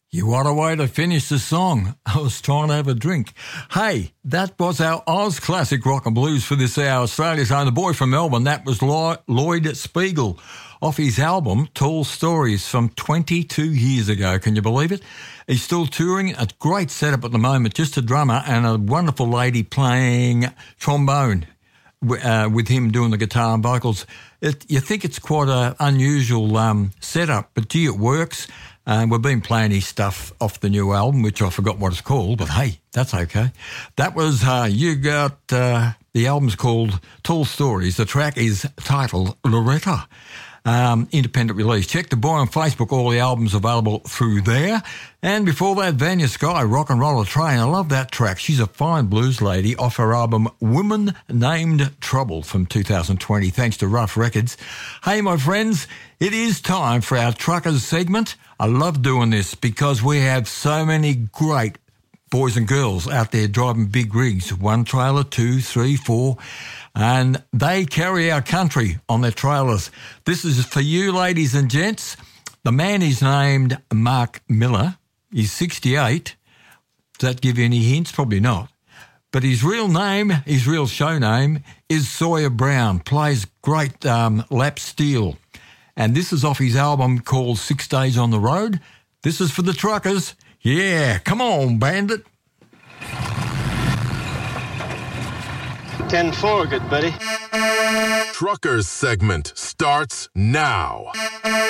What a way to finish the song. I was trying to have a drink. Hey, that was our Oz Classic Rock and Blues for this hour. Australia's own, the boy from Melbourne. That was Lloyd Spiegel off his album Tall Stories from 22 years ago. Can you believe it? He's still touring. A great setup at the moment. Just a drummer and a wonderful lady playing trombone with him doing the guitar and vocals. You think it's quite an unusual setup, but gee, it works. We've been playing his stuff off the new album, which I forgot what it's called, but hey, that's okay. That was, the album's called Tall Stories. The track is titled Loretta. Independent release. Check the boy on Facebook, all the albums available through there. And before that, Vanya Sky, Rock and Roller Train. I love that track. She's a fine blues lady off her album Woman Named Trouble from 2020, thanks to Rough Records. Hey, my friends, it is time for our Truckers segment. I love doing this because we have so many great boys and girls out there driving big rigs, 1 trailer, 2, 3, 4, and they carry our country on their trailers. This is for you, ladies and gents. The man is named Mark Miller. He's 68. Does that give you any hints? Probably not. But his real name, his real show name, is Sawyer Brown. Plays great lap steel. And this is off his album called 6 Days on the Road. This is for the truckers. Yeah, come on, bandit. 10-4, good buddy. Truckers segment starts now.